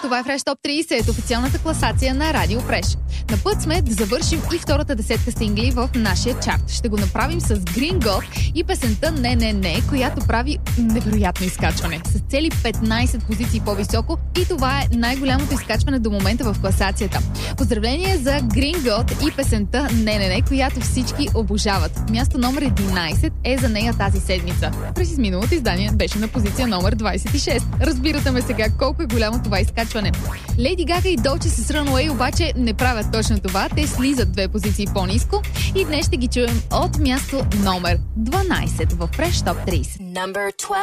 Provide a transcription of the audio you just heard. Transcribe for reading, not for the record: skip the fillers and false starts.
Това е Fresh Top 30, официалната класация на Радио Fresh. На път сме да завършим и втората десетка сингли в нашия чарт. Ще го направим с Green God и песента Не, която прави невероятно изкачване. С цели 15 позиции по-високо и това е най-голямото изкачване до момента в класацията. Поздравление за Green God и песента Не, която всички обожават. Място номер 11 е за нея тази седмица. През изминалото издание беше на позиция номер 26. Разбирате ме сега колко е голямо това изкачване. Леди Гага и Долче с Runaway обаче не правят точно това. Те слизат 2 позиции по-ниско и днес ще ги чуем от място номер 12 в Fresh Top 30. Number 12.